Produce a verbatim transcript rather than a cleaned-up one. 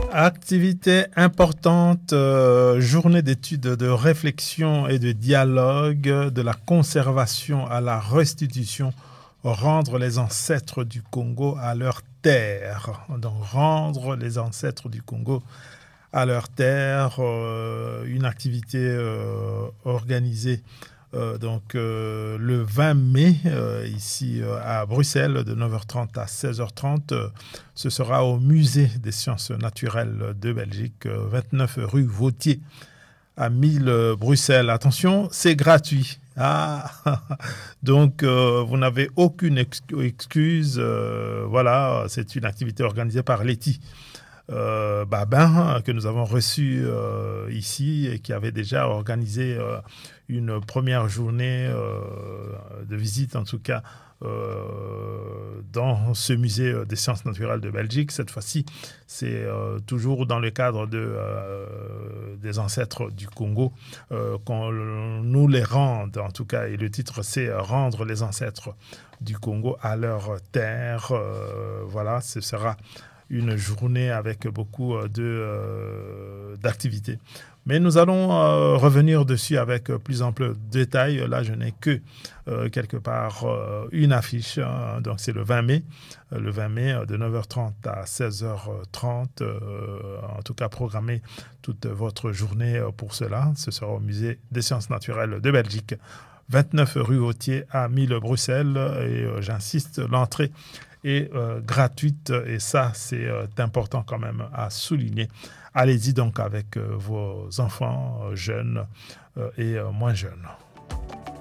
Activité importante, euh, journée d'études, de réflexion et de dialogue, de la conservation à la restitution, rendre les ancêtres du Congo à leur terre. Donc rendre les ancêtres du Congo à leur terre, euh, une activité euh, organisée euh, donc euh, le vingt mai, euh, ici euh, à Bruxelles, de neuf heures trente à seize heures trente. Euh, ce sera au Musée des sciences naturelles de Belgique, euh, vingt-neuf rue Vautier, à mille euh, Bruxelles. Attention, c'est gratuit. Ah, donc euh, vous n'avez aucune ex- excuse. Euh, voilà, c'est une activité organisée par l'E T I. Euh, Babin, que nous avons reçu euh, ici et qui avait déjà organisé euh, une première journée euh, de visite, en tout cas, euh, dans ce musée des sciences naturelles de Belgique. Cette fois-ci, c'est euh, toujours dans le cadre de, euh, des ancêtres du Congo euh, qu'on nous les rende, en tout cas, et le titre, c'est Rendre les ancêtres du Congo à leur terre. Euh, voilà, ce sera une journée avec beaucoup de, euh, d'activités. Mais nous allons euh, revenir dessus avec plus ample détail. Là, je n'ai que euh, quelque part euh, une affiche. Hein. Donc, c'est le vingt mai. Euh, le vingt mai, de neuf heures trente à seize heures trente. Euh, en tout cas, programmez toute votre journée pour cela. Ce sera au Musée des sciences naturelles de Belgique. vingt-neuf rue Vautier à mille Bruxelles. Et euh, j'insiste, l'entrée est euh, gratuite et ça c'est euh, important quand même à souligner. Allez-y donc avec euh, vos enfants euh, jeunes euh, et euh, moins jeunes.